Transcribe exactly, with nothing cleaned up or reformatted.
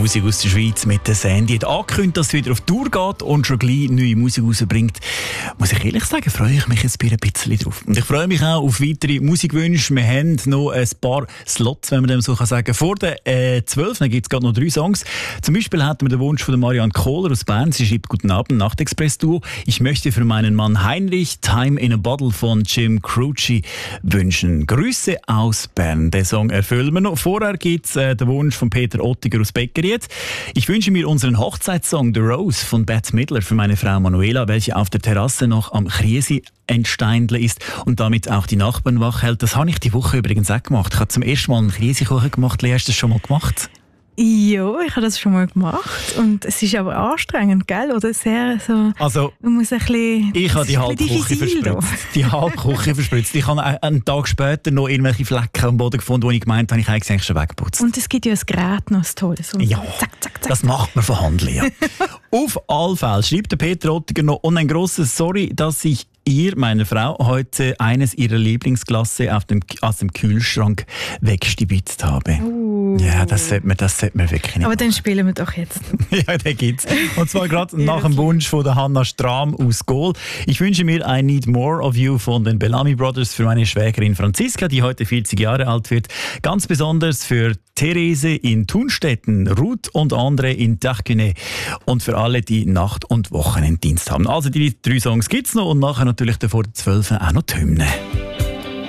Musik aus der Schweiz mit der Sandy. Hat angekündigt, dass sie wieder auf Tour geht und schon gleich neue Musik rausbringt. Muss ich ehrlich sagen, freue ich mich jetzt ein bisschen drauf. Und ich freue mich auch auf weitere Musikwünsche. Wir haben noch ein paar Slots, wenn man dem so sagen kann. Vor den äh, zwölf gibt es gerade noch drei Songs. Zum Beispiel hatten wir den Wunsch von Marianne Kohler aus Bern. Sie schreibt: Guten Abend, Nachtexpress-Duo. Ich möchte für meinen Mann Heinrich Time in a Bottle von Jim Croce wünschen. Grüße aus Bern. Den Song erfüllen wir noch. Vorher gibt es äh, den Wunsch von Peter Ottiger aus Beckeriet. Ich wünsche mir unseren Hochzeitssong The Rose von Bette Midler für meine Frau Manuela, welche auf der Terrasse noch am Kriesi entsteindle ist und damit auch die Nachbarn wach hält. Das habe ich die Woche übrigens auch gemacht. Ich habe zum ersten Mal einen Kriesikuchen gemacht. Lea, hast du das schon mal gemacht? Ja, ich habe das schon mal gemacht. Und es ist aber anstrengend, gell? Oder sehr so... Also, man muss ein bisschen... Ich habe die halbe Küche verspritzt. Die halbe Küche verspritzt. Ich habe einen Tag später noch irgendwelche Flecken am Boden gefunden, wo ich gemeint habe, ich habe eigentlich schon weggeputzt. Und es gibt ja ein Gerät noch, das toll. So ja, zack, zack, zack. Das macht man von Hand, Lea. Auf alle Fälle schreibt der Peter Ottiger noch: Und ein grosses Sorry, dass ich ihr, meiner Frau, heute eines ihrer Lieblingsglasse auf dem, aus dem Kühlschrank weggestibitzt habe. Uh. Ja, das sollte man, das sollte man wirklich nicht Aber machen. dann spielen wir doch jetzt. Ja, den gibt's. Und zwar gerade nach dem Wunsch von der Hanna Strahm aus Gohl. Ich wünsche mir I Need More of You von den Bellamy Brothers für meine Schwägerin Franziska, die heute vierzig Jahre alt wird. Ganz besonders für Therese in Thunstetten, Ruth und André in Tachküne und für alle, die Nacht- und Wochenenddienst haben. Also die drei Songs gibt's noch und nachher natürlich davor zwölf auch noch die Hymne.